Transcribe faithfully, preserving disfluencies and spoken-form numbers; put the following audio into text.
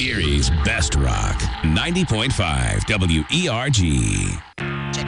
Erie's Best Rock, ninety point five W E R G.